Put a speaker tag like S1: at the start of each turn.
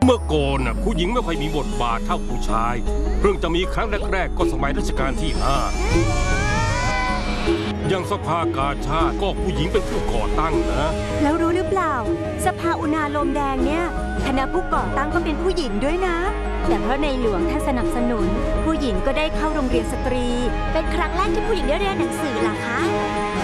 S1: เมื่อก่อนผู้หญิงไม่ค่อยมีบทบาทเท่าผู้ชายเพิ่งจะมีครั้งแรกๆก็สมัยรัชกาลที่ 5อย่างสภากาชาดก็ผู้หญิงเป็นผู้ก่อตั้งนะ
S2: แล้วรู้หรือเปล่าสภาอุณาโลมแดงเนี่ยคณะผู้ก่อตั้งก็เป็นผู้หญิงด้วยนะ แต่เพราะในหลวงท่านสนับสนุน ผู้หญิงก็ได้เข้าโรงเรียนสตรีเป็นครั้งแรกที่ผู้หญิงได้เรียนหนังสือเหรอคะ